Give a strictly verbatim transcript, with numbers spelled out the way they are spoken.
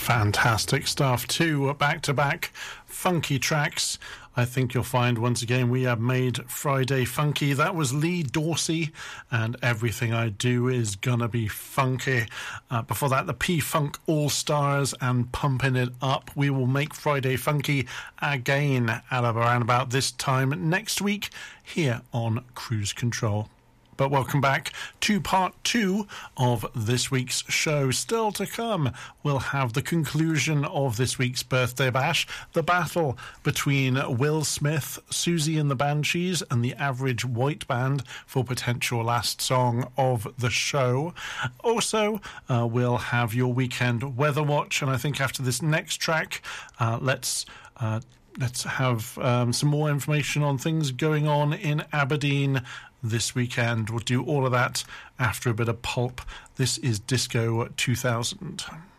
Fantastic stuff. Two back-to-back funky tracks. I think you'll find once again we have made Friday funky. That was Lee Dorsey and Everything I Do Is Gonna Be Funky. Uh, before that, the P-Funk All-Stars and Pumping It Up. We will make Friday funky again at around about this time next week here on Cruise Control. But welcome back to part two of this week's show. Still to come, we'll have the conclusion of this week's birthday bash, the battle between Will Smith, Susie and the Banshees, and the Average White Band for potential last song of the show. Also, uh, we'll have your weekend weather watch, and I think after this next track, uh, let's... Uh, Let's have um, some more information on things going on in Aberdeen this weekend. We'll do all of that after a bit of pulp. This is Disco two thousand.